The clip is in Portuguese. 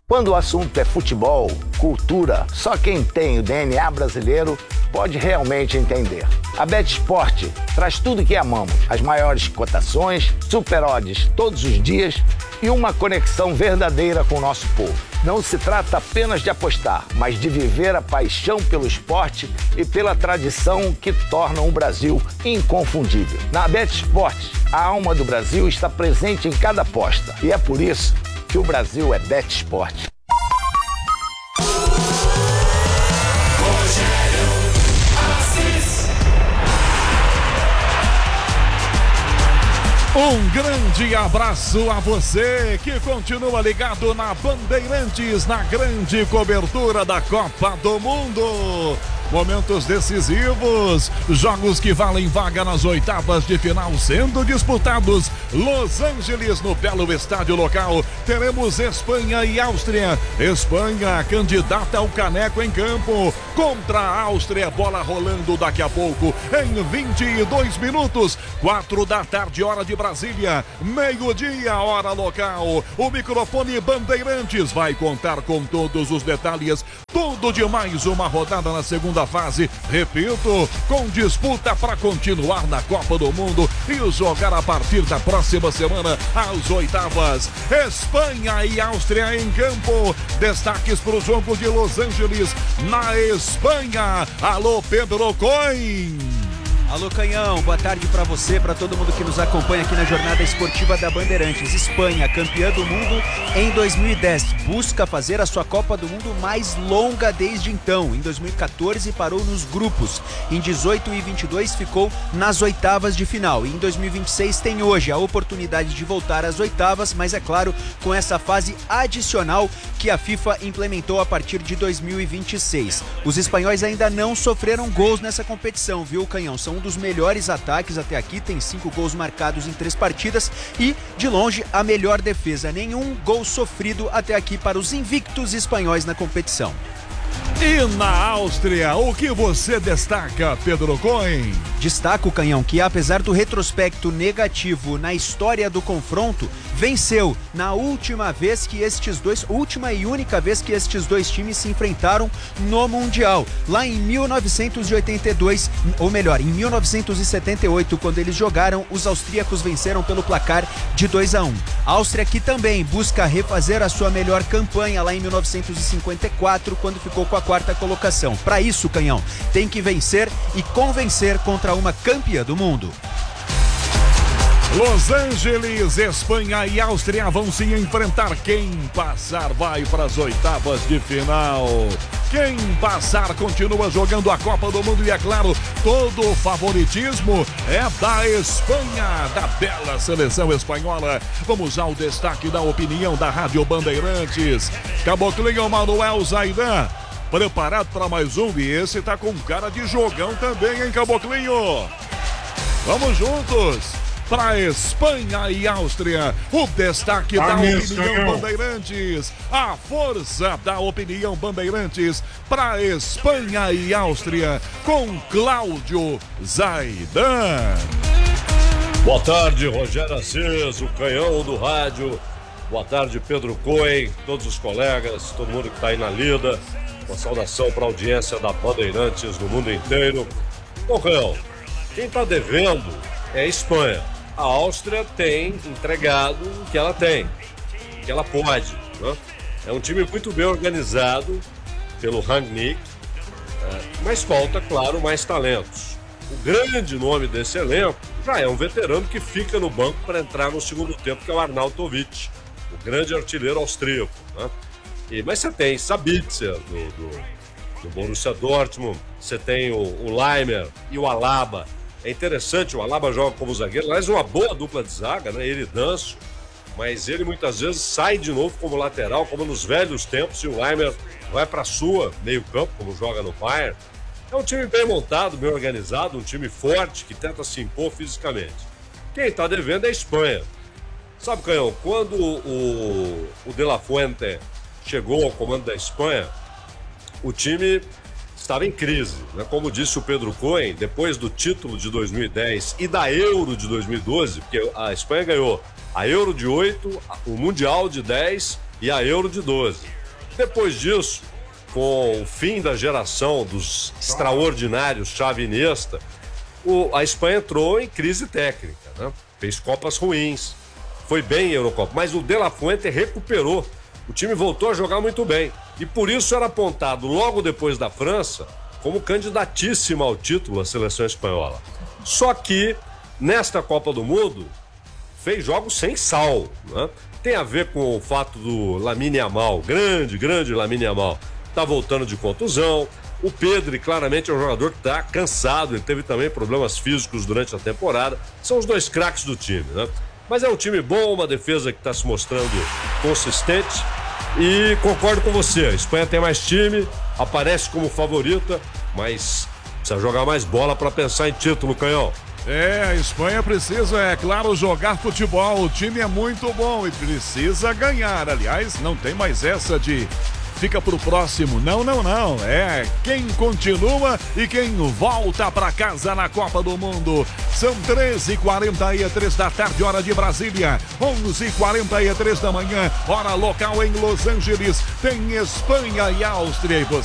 Quando o assunto é futebol, cultura, só quem tem o DNA brasileiro pode realmente entender. A BetSport traz tudo que amamos, as maiores cotações, super odds todos os dias e uma conexão verdadeira com o nosso povo. Não se trata apenas de apostar, mas de viver a paixão pelo esporte e pela tradição que tornam o Brasil inconfundível. Na BetSport, a alma do Brasil está presente em cada aposta e é por isso que o Brasil é BetSport. Um grande abraço a você que continua ligado na Bandeirantes, na grande cobertura da Copa do Mundo. Momentos decisivos, jogos que valem vaga nas oitavas de final sendo disputados. Los Angeles, no belo estádio local, teremos Espanha e Áustria. Espanha, candidata ao caneco em campo, contra a Áustria, bola rolando daqui a pouco, em 22 minutos, 4 da tarde, hora de Brasília, meio-dia, hora local. O microfone Bandeirantes vai contar com todos os detalhes, tudo de mais uma rodada na segunda fase, repito, com disputa para continuar na Copa do Mundo e jogar a partir da próxima semana as oitavas. Espanha e Áustria em campo. Destaques para o jogo de Los Angeles, na Espanha. Alô, Pedro Coin. Alô, Canhão, boa tarde para você, para todo mundo que nos acompanha aqui na jornada esportiva da Bandeirantes. Espanha, campeã do mundo em 2010, busca fazer a sua Copa do Mundo mais longa desde então. Em 2014 parou nos grupos, em 18 e 22 ficou nas oitavas de final. E em 2026 tem hoje a oportunidade de voltar às oitavas, mas é claro, com essa fase adicional que a FIFA implementou a partir de 2026. Os espanhóis ainda não sofreram gols nessa competição, viu, Canhão? São um dos melhores ataques até aqui, tem 5 gols marcados em 3 partidas e, de longe, a melhor defesa. Nenhum gol sofrido até aqui para os invictos espanhóis na competição. E na Áustria, o que você destaca, Pedro Coin? Destaco, Canhão, que apesar do retrospecto negativo na história do confronto, venceu na última e única vez que estes dois times se enfrentaram no Mundial, lá em 1982, ou melhor, em 1978, quando eles jogaram, os austríacos venceram pelo placar de 2-1. A Áustria que também busca refazer a sua melhor campanha lá em 1954, quando ficou com a 4ª colocação. Para isso, Canhão, tem que vencer e convencer contra uma campeã do mundo. Los Angeles, Espanha e Áustria vão se enfrentar. Quem passar vai para as oitavas de final. Quem passar continua jogando a Copa do Mundo e, é claro, todo o favoritismo é da Espanha, da bela seleção espanhola. Vamos ao destaque da opinião da Rádio Bandeirantes. Caboclinho Manuel Zaidan, preparado para mais um, e esse tá com cara de jogão também, hein, Caboclinho? Vamos juntos para Espanha e Áustria. O destaque da opinião Bandeirantes. A força da opinião Bandeirantes para Espanha e Áustria com Cláudio Zaidan. Boa tarde, Rogério Assis, o canhão do rádio. Boa tarde, Pedro Coen, todos os colegas, todo mundo que está aí na lida. Uma saudação para a audiência da Bandeirantes no mundo inteiro. Bom, canhão, quem está devendo é a Espanha. A Áustria tem entregado o que ela tem, o que ela pode, né? É um time muito bem organizado pelo Rangnick, mas falta, claro, mais talentos. O grande nome desse elenco já é um veterano que fica no banco para entrar no segundo tempo, que é o Arnautovic, o grande artilheiro austríaco, né? Mas você tem Sabitzer do Borussia Dortmund, você tem o Leimer e o Alaba. É interessante, o Alaba joga como zagueiro, aliás, uma boa dupla de zaga, né? Ele dança, mas ele muitas vezes sai de novo como lateral, como nos velhos tempos, e o Leimer vai para a sua meio campo, como joga no Bayern. É um time bem montado, bem organizado, um time forte que tenta se impor fisicamente. Quem está devendo é a Espanha. Sabe, Canhão, quando o De La Fuente chegou ao comando da Espanha, o time estava em crise, né? Como disse o Pedro Coen, depois do título de 2010 e da Euro de 2012, porque a Espanha ganhou a Euro de 8, o Mundial de 10 e a Euro de 12. Depois disso, com o fim da geração dos extraordinários Xavi e Iniesta, a Espanha entrou em crise técnica, né? Fez Copas ruins, foi bem em Eurocopa, mas o De La Fuente recuperou. O time voltou a jogar muito bem e por isso era apontado logo depois da França como candidatíssima ao título a seleção espanhola. Só que nesta Copa do Mundo fez jogos sem sal, né? Tem a ver com o fato do Lamine Yamal, grande Lamine Yamal, tá voltando de contusão. O Pedri claramente é um jogador que tá cansado, ele teve também problemas físicos durante a temporada. São os dois craques do time, né? Mas é um time bom, uma defesa que está se mostrando consistente. E concordo com você, a Espanha tem mais time, aparece como favorita, mas precisa jogar mais bola para pensar em título, Canhão. A Espanha precisa, é claro, jogar futebol. O time é muito bom e precisa ganhar. Aliás, não tem mais essa de fica pro próximo. Não. É quem continua e quem volta para casa na Copa do Mundo. São 13h43 da tarde, hora de Brasília. 11h43 da manhã, hora local em Los Angeles. Tem Espanha e Áustria. E você